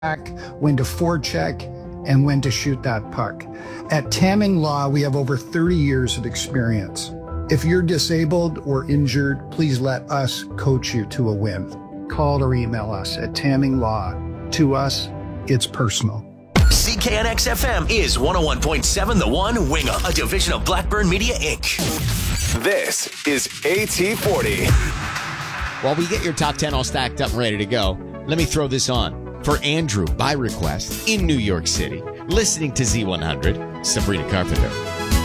when to forecheck, and when to shoot that puck. At Tamming Law, we have over 30 years of experience. If you're disabled or injured, please let us coach you to a win. Call or email us at Tamming Law. To us, it's personal. CKNX-FM is 101.7 The One, Winger, a division of Blackburn Media, Inc. This is AT40. While we get your top 10 all stacked up and ready to go, let me throw this on. For Andrew, by request, in New York City, listening to Z100, Sabrina Carpenter.